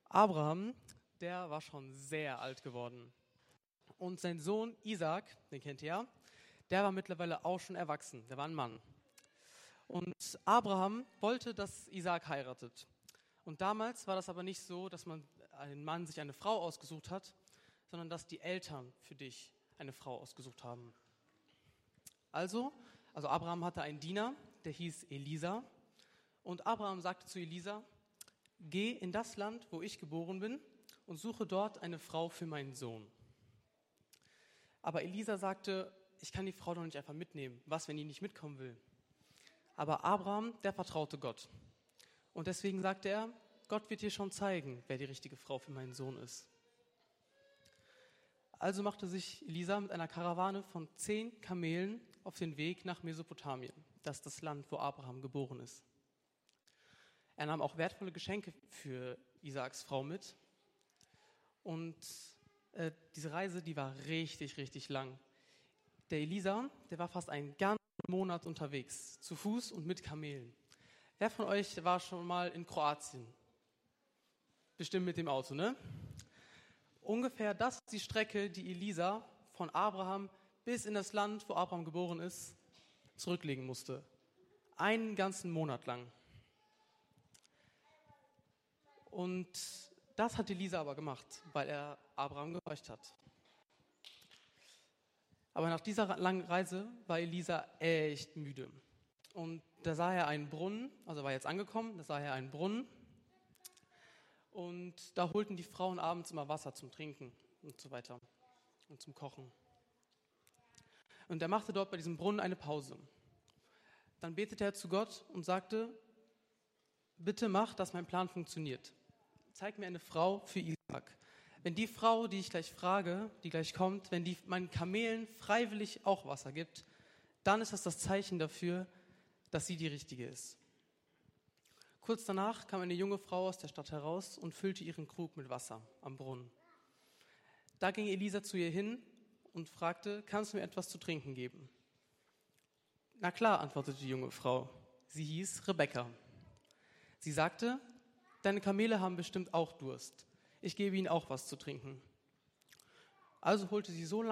Abraham, der war schon sehr alt geworden. Und sein Sohn Isaac, den kennt ihr ja, der war mittlerweile auch schon erwachsen, der war ein Mann. Und Abraham wollte, dass Isaac heiratet. Und damals war das aber nicht so, dass ein Mann sich eine Frau ausgesucht hat, sondern dass die Eltern für dich eine Frau ausgesucht haben. Also Abraham hatte einen Diener, der hieß Elisa. Und Abraham sagte zu Elisa: Geh in das Land, wo ich geboren bin, und suche dort eine Frau für meinen Sohn. Aber Elisa sagte: Ich kann die Frau doch nicht einfach mitnehmen. Was, wenn die nicht mitkommen will? Aber Abraham, der vertraute Gott. Und deswegen sagte er: Gott wird dir schon zeigen, wer die richtige Frau für meinen Sohn ist. Also machte sich Elisa mit einer Karawane von 10 Kamelen auf den Weg nach Mesopotamien. Das ist das Land, wo Abraham geboren ist. Er nahm auch wertvolle Geschenke für Isaaks Frau mit. Und diese Reise, die war richtig, richtig lang. Der Elisa, der war fast einen ganzen Monat unterwegs, zu Fuß und mit Kamelen. Wer von euch war schon mal in Kroatien? Bestimmt mit dem Auto, ne? Ungefähr das ist die Strecke, die Elisa von Abraham bis in das Land, wo Abraham geboren ist, zurücklegen musste. Einen ganzen Monat lang. Und das hat Elisa aber gemacht, weil er Abraham gehorcht hat. Aber nach dieser langen Reise war Elisa echt müde. Und da sah er einen Brunnen, also war jetzt angekommen, da sah er einen Brunnen. Und da holten die Frauen abends immer Wasser zum Trinken und so weiter und zum Kochen. Und er machte dort bei diesem Brunnen eine Pause. Dann betete er zu Gott und sagte: Bitte mach, dass mein Plan funktioniert. Zeig mir eine Frau für Isaac. Wenn die Frau, die ich gleich frage, die gleich kommt, wenn die meinen Kamelen freiwillig auch Wasser gibt, dann ist das Zeichen dafür, dass sie die Richtige ist. Kurz danach kam eine junge Frau aus der Stadt heraus und füllte ihren Krug mit Wasser am Brunnen. Da ging Elisa zu ihr hin und fragte: Kannst du mir etwas zu trinken geben? Na klar, antwortete die junge Frau. Sie hieß Rebekka. Sie sagte: Deine Kamele haben bestimmt auch Durst. Ich gebe ihnen auch was zu trinken. Also holte sie so lange